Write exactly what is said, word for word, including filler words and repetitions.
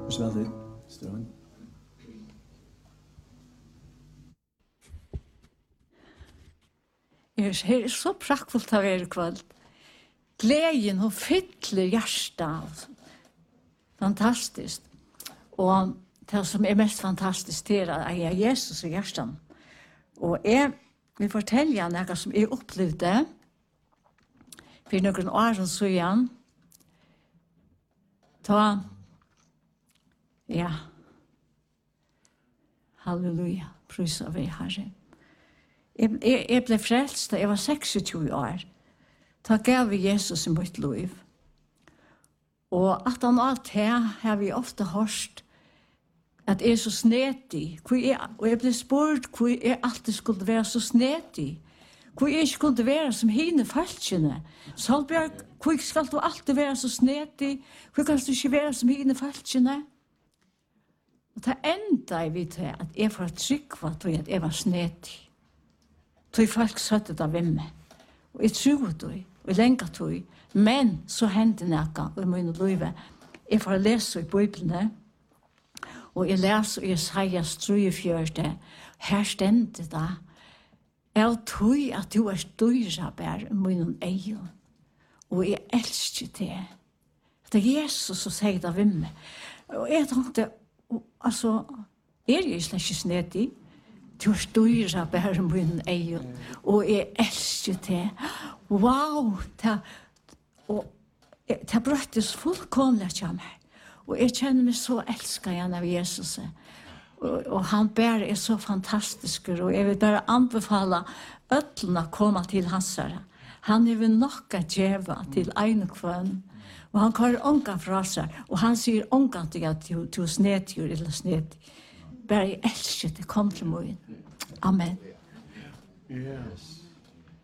Så vel det, Støen. Det er så praktfullt av er kveld. Gleden og fyller hjertet. Fantastisk. Og det som er mest fantastisk det er at jeg er Jesus i hjertet. Og jeg vil fortelle noe som jeg opplevde for noen år siden. Da, ja, halleluja, pris av jeg Herre. Jeg, jeg, jeg ble frelst da jeg var seksogtjúgu år. Da gav vi Jesus i mitt liv. Og at han alt her har vi ofte hørt at jeg er så snedig. Og jeg ble spurt hvor jeg alltid skulle være så snedig. Hvor jeg ikke kunne være som hine falskene. Solbjørg, hvor skal du alltid være så snedig? Hvor kan du ikke være som hine falskene? Og det enda jeg vet at jeg får trykva til at jeg var snedig. Tog folk søtte det ved meg. Og jeg tror det, og jeg lenger tog. Men så hendte noe i min liv. Jeg får lese i Bibelen, og jeg leser i Jesajas trefjørte. Her stendte det. Jeg tror at du er større bare i min egen. Og jeg elsker det. Det er Jesus som sier det ved meg. Og jeg tenkte, altså, er jeg slett ikke snedig? Du er større bare i min egen. Og jeg elsker det. Wow! Det, og det brøttes fullkomlig til meg. Og jeg kjenner meg så elsket igjen av Jesus. Og, og han bare er så fantastisk. Og jeg vil bare anbefale øtlene å komme til hans herre. Han er vel nok å gjøre til ene kvann. Og han kaller ångan fra seg. Og han sier ångan til at du, du er snedgjør eller sned. Bare jeg elsker det. Kom til meg. Amen. Yes.